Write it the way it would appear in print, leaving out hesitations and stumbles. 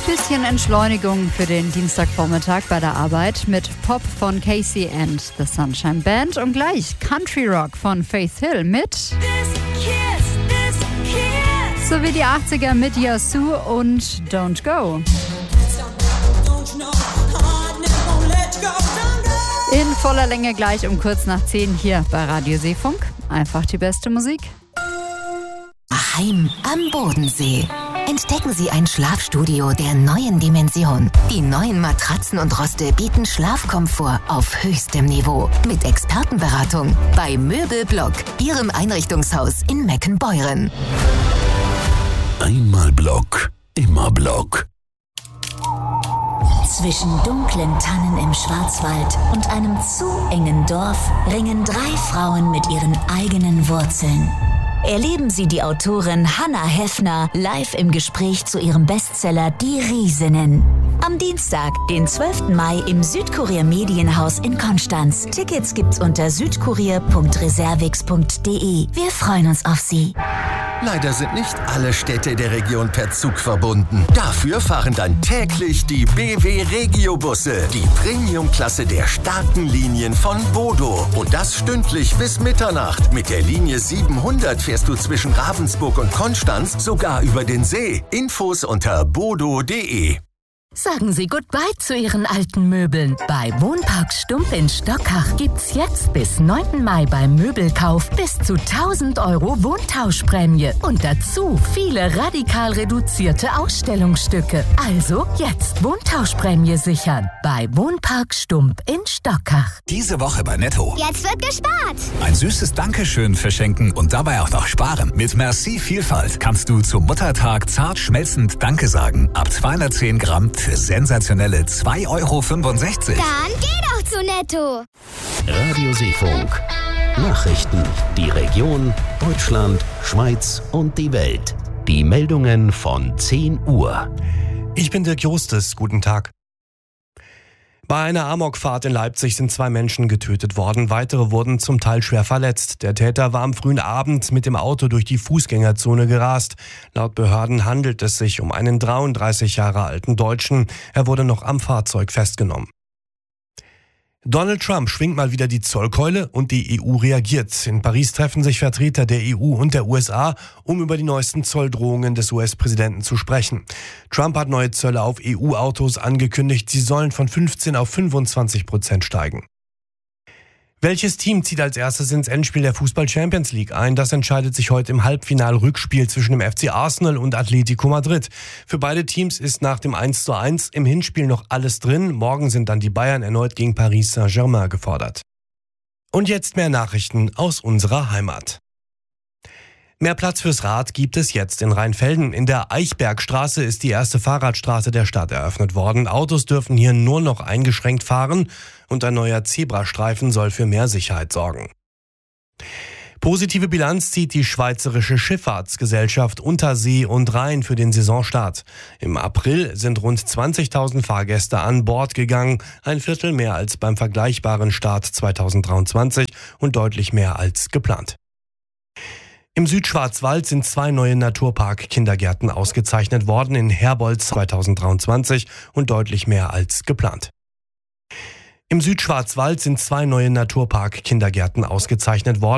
Bisschen Entschleunigung für den Dienstagvormittag bei der Arbeit mit Pop von Casey and the Sunshine Band und gleich Country Rock von Faith Hill mit This Kiss. Sowie die 80er mit Yasu und Don't Go. In voller Länge gleich um kurz nach 10 hier bei Radio Seefunk. Einfach die beste Musik. Heim am Bodensee. Entdecken Sie ein Schlafstudio der neuen Dimension. Die neuen Matratzen und Roste bieten Schlafkomfort auf höchstem Niveau. Mit Expertenberatung bei Möbelblock, Ihrem Einrichtungshaus in Meckenbeuren. Einmal Block, immer Block. Zwischen dunklen Tannen im Schwarzwald und einem zu engen Dorf ringen 3 Frauen mit ihren eigenen Wurzeln. Erleben Sie die Autorin Hannah Heffner live im Gespräch zu ihrem Bestseller Die Riesinnen. Am Dienstag, den 12. Mai im Südkurier Medienhaus in Konstanz. Tickets gibt's unter südkurier.reservix.de. Wir freuen uns auf Sie. Leider sind nicht alle Städte der Region per Zug verbunden. Dafür fahren dann täglich die BW Regio-Busse, die Premium-Klasse der starken Linien von Bodo. Und das stündlich bis Mitternacht. Mit der Linie 700 fährst du zwischen Ravensburg und Konstanz sogar über den See. Infos unter bodo.de. Sagen Sie Goodbye zu Ihren alten Möbeln. Bei Wohnpark Stump in Stockach gibt's jetzt bis 9. Mai beim Möbelkauf bis zu 1.000 € Wohntauschprämie. Und dazu viele radikal reduzierte Ausstellungsstücke. Also jetzt Wohntauschprämie sichern. Bei Wohnpark Stump in Stockach. Diese Woche bei Netto. Jetzt wird gespart. Ein süßes Dankeschön verschenken und dabei auch noch sparen. Mit Merci Vielfalt kannst du zum Muttertag zart schmelzend Danke sagen. Ab 210 Gramm für sensationelle 2,65 €. Dann geh doch zu Netto. Radio Seefunk. Nachrichten. Die Region, Deutschland, Schweiz und die Welt. Die Meldungen von 10 Uhr. Ich bin Dirk Jostes. Guten Tag. Bei einer Amokfahrt in Leipzig sind 2 Menschen getötet worden. Weitere wurden zum Teil schwer verletzt. Der Täter war am frühen Abend mit dem Auto durch die Fußgängerzone gerast. Laut Behörden handelt es sich um einen 33 Jahre alten Deutschen. Er wurde noch am Fahrzeug festgenommen. Donald Trump schwingt mal wieder die Zollkeule und die EU reagiert. In Paris treffen sich Vertreter der EU und der USA, um über die neuesten Zolldrohungen des US-Präsidenten zu sprechen. Trump hat neue Zölle auf EU-Autos angekündigt. Sie sollen von 15% auf 25% steigen. Welches Team zieht als erstes ins Endspiel der Fußball-Champions League ein? Das entscheidet sich heute im Halbfinal-Rückspiel zwischen dem FC Arsenal und Atletico Madrid. Für beide Teams ist nach dem 1:1 im Hinspiel noch alles drin. Morgen sind dann die Bayern erneut gegen Paris Saint-Germain gefordert. Und jetzt mehr Nachrichten aus unserer Heimat. Mehr Platz fürs Rad gibt es jetzt in Rheinfelden. In der Eichbergstraße ist die erste Fahrradstraße der Stadt eröffnet worden. Autos dürfen hier nur noch eingeschränkt fahren und ein neuer Zebrastreifen soll für mehr Sicherheit sorgen. Positive Bilanz zieht die Schweizerische Schifffahrtsgesellschaft Untersee und Rhein für den Saisonstart. Im April sind rund 20.000 Fahrgäste an Bord gegangen, ein Viertel mehr als beim vergleichbaren Start 2023 und deutlich mehr als geplant. Im Südschwarzwald sind 2 neue Naturpark-Kindergärten ausgezeichnet worden, in Herbolz 2023 und deutlich mehr als geplant. Im Südschwarzwald sind 2 neue Naturpark-Kindergärten ausgezeichnet worden.